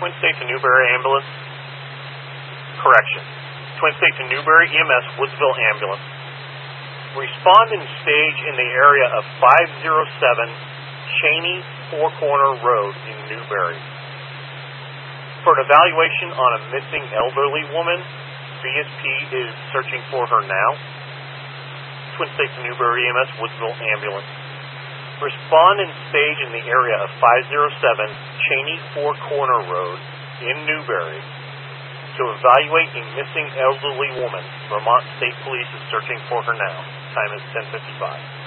Twin States and Newberry Ambulance. Correction. Twin States and Newberry EMS Woodsville Ambulance. Respond in stage in the area of 507 Cheney Four Corner Road in Newberry. For an evaluation on a missing elderly woman, VSP is searching for her now. Twin States and Newberry EMS Woodsville Ambulance. Respond in stage in the area of 507 Cheney Four Corner Road in Newberry to evaluate a missing elderly woman. Vermont State Police is searching for her now. Time is 10:55.